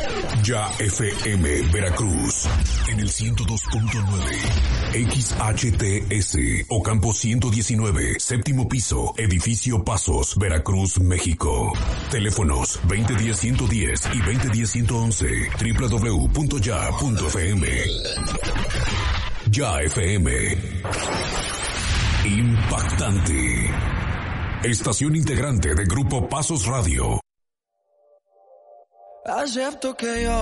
Ya FM Veracruz en el 102.9 XHTS Ocampo 119, séptimo piso, edificio Pasos, Veracruz, México. Teléfonos 2010-110 y 2010-111, www.ya.fm. Ya FM. Impactante. Estación integrante de Grupo Pasos Radio. Acepto que yo